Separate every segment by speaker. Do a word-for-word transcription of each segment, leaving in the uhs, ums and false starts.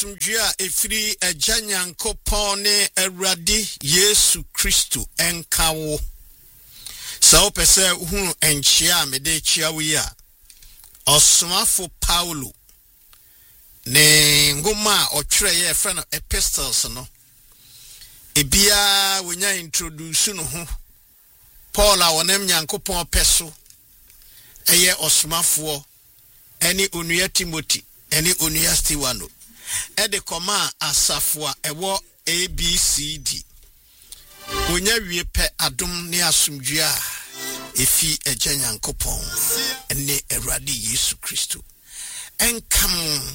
Speaker 1: asumdua efiri Agya Nyankopɔn ne Awurade Yesu Kristo enkawo. Sa opese hu enchia mede chia wi a osomafo Paulo ne ngoma otwere ye frɛ no epistles no ebia wonya introduce no ho Paul a wonem Nyankopɔn peso eye osomafo eni onua Timothy eni onua Stewano ede koma asafo a ewo A B C D wonya wie pe adom ne asomdua efi Agya Nyankopɔn ene Awurade Yesu Kristo enkam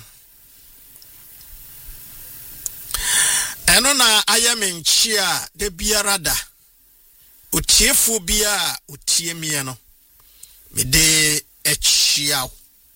Speaker 1: eno na ayamenchi a de biara da otiefo bia otie mie no me de echia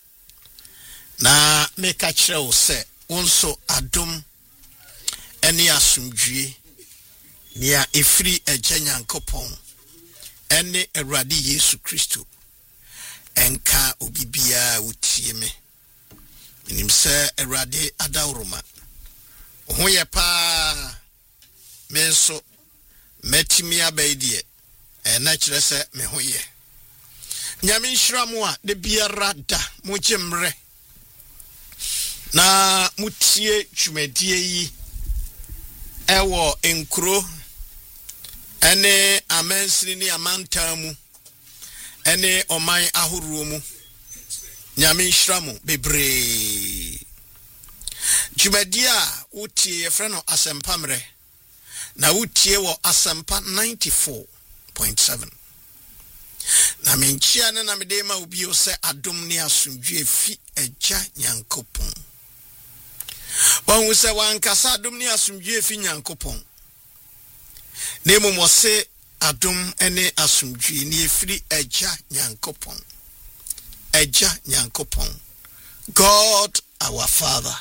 Speaker 1: na meka kire wo se wonso adom ene asomdue nia efiri Agya Nyankopɔn ene Awurade Yesu Kristo enka obibia wotie me nim se Awurade adawroma ho ye pa me so metimi abaidie e na kire se me ho ye nyame nhiramu a de biara da mo gyemre na mutie twumadie yi ewo enkro ene amensiri ni amantamu ene oman ahorow mu nyame nhiramu bebre twumadie a utie yefre no asempamre na utie wo asempa ninety-four point seven na menchia na na mede ma obi o se adom ne asomdue fi Agya Nyankopɔn wan se wan kasa adom ne asomdue fi Nyankopɔn nemo mo se adom ene asomdue ne efiri Agya Nyankopɔn Agya Nyankopɔn God our Father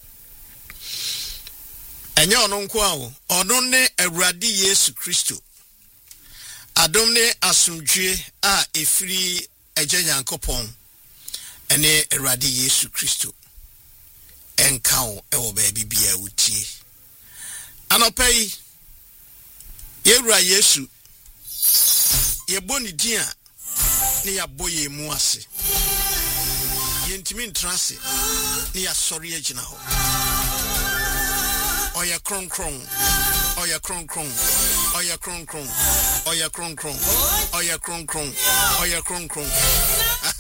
Speaker 1: enye ono nko awo ono ne Awurade Yesu Kristo adom ne asomdue a efiri Agya Nyankopɔn ene Awurade Yesu Kristo enkawo ewo baabi bia wutie anopai yewura Yesu yeboni din a ne yaboye mu ase yentimi ntrase ne yasori agina ho oya kron kron oya kron kron oya kron kron oya kron kron oya kron kron oya kron kron